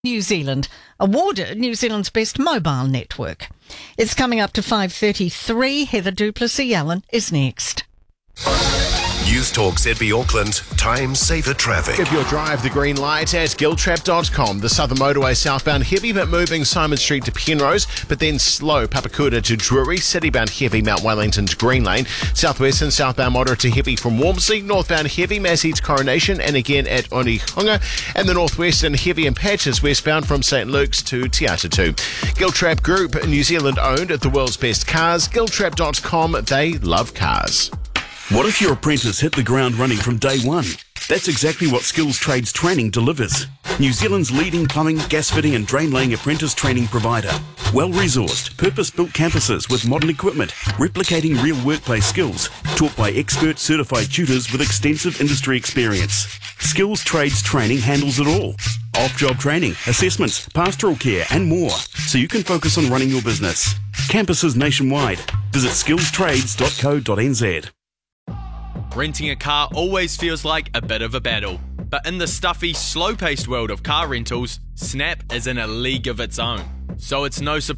New Zealand, awarded New Zealand's best mobile network. It's coming up to 5:33. Heather Duplessis-Allen is next. News Talk ZB Auckland, time saver traffic. Give your drive the green light at giltrap.com. The Southern Motorway southbound heavy but moving Simon Street to Penrose, but then slow Papakura to Drury, citybound heavy Mount Wellington to Green Lane, southwest and southbound moderate to heavy from Wormsley, northbound heavy Massey to Coronation and again at Onehunga, and the northwestern heavy in patches westbound from St Luke's to Te Atatu. Giltrap Group, New Zealand owned, the world's best cars. Giltrap.com, they love cars. What if your apprentice hit the ground running from day one? That's exactly what Skills Trades Training delivers. New Zealand's leading plumbing, gas fitting and drain laying apprentice training provider. Well-resourced, purpose-built campuses with modern equipment, replicating real workplace skills, taught by expert certified tutors with extensive industry experience. Skills Trades Training handles it all. Off-job training, assessments, pastoral care and more, so you can focus on running your business. Campuses nationwide. Visit skillstrades.co.nz. Renting a car always feels like a bit of a battle, but in the stuffy, slow-paced world of car rentals, Snap is in a league of its own. So it's no surprise